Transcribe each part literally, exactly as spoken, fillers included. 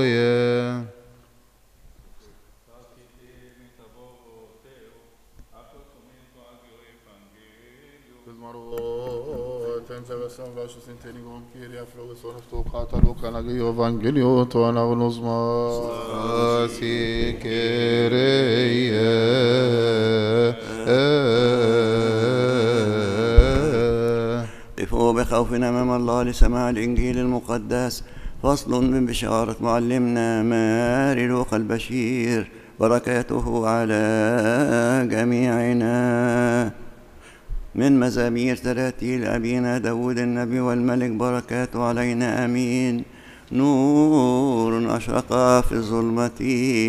Evangelio to anagnosma si قفوا بخوفنا أمام الله لسماع الإنجيل المقدس. فصل من بشارة معلمنا ماري لوقا البشير، بركاته على جميعنا. من مزامير تراتيل أبينا داود النبي والملك، بركاته علينا آمين. نور أشرق في الظلمة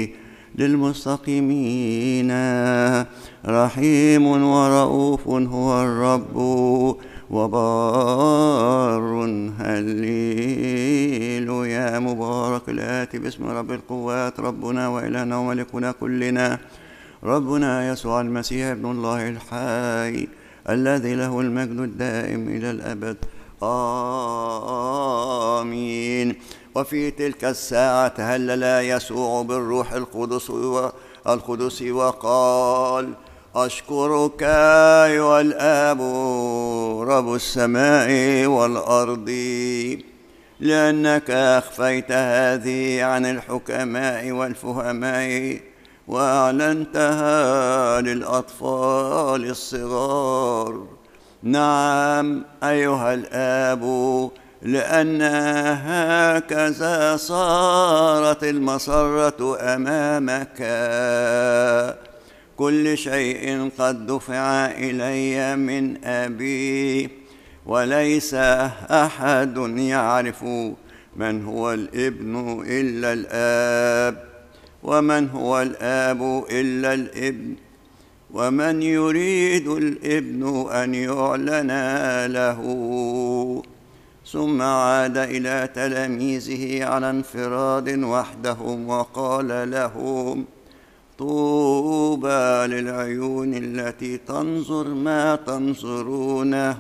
للمستقيمين، رحيم ورؤوف هو الرب وبار هللويا. مبارك الآتي باسم رب القوات، ربنا وإلهنا وملكنا كلنا، ربنا يسوع المسيح ابن الله الحي، الذي له المجد الدائم إلى الأبد آمين. وفي تلك الساعة تهلل يسوع بالروح القدس القدس وقال: أشكرك أيها الآب رب السماء والأرض، لأنك أخفيت هذه عن الحكماء والفهماء وأعلنتها للأطفال الصغار. نعم أيها الآب، لأن هكذا صارت المسرة أمامك. كل شيء قد دفع إلي من أبي، وليس أحد يعرف من هو الابن إلا الآب، ومن هو الآب إلا الابن، ومن يريد الابن أن يعلن له. ثم عاد إلى تلاميذه على انفراد وحدهم وقال لهم: طوبى للعيون التي تنظر ما تنظرونه،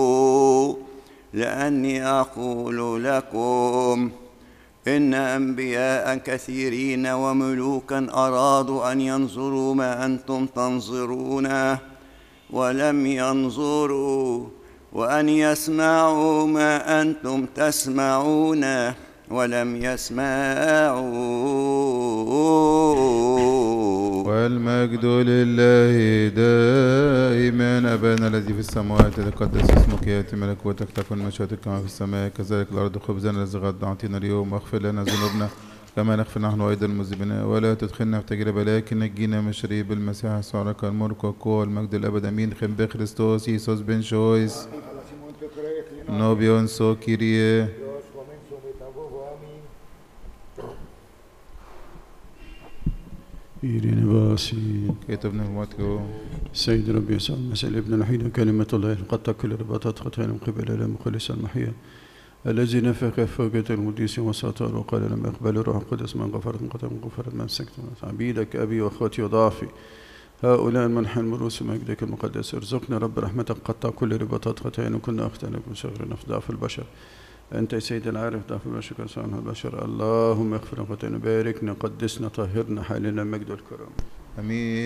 لأني أقول لكم إن أنبياء كثيرين وملوكا أرادوا أن ينظروا ما أنتم تنظرونه ولم ينظروا، وأن يسمعوا ما أنتم تسمعون ولم يسمعوا. والمجد لله دائما. أبانا الذي في السماوات، يتقدس اسمك، يأتي ملكوتك، تكن مشيئتك كما في السماء كذلك الأرض. خبزنا الذي غدا أعطينا اليوم، واغفر لنا ذنوبنا كما نغفر نحن أيضا المذنبين، ولا تدخلنا في تجربة لكن نجينا من شر المسيح يسوع، الملك والقوة والمجد الأبد آمين. خم بخريستوس يسوس بن شويس نوبيون سو كيريه. إيرين باسي كتب نبواتكو. سيد ربي يسوع المسيح الابن الوحيد كلمة الله قد كل رباطات خطايا من قبل إلى مخلص المحيا، الذي نفخ فوقة المقديس وسطر وقال: لم يقبل الروح القدس من غفرت من قتل من غفرت من سكت عبيدك أبي وأخوتي وضعفي هؤلاء المنحى المروس مجدك المقدس. ارزقنا رب رحمتك قطع كل رباطات خطايا وكنا أختنا من شغلنا في ضعف البشر. أنت يا سيد العارف ضعف البشر كسرنا البشر. اللهم اغفر خطايانا، باركنا، قدسنا، طهرنا، حالنا المجد والكرامة. آمين.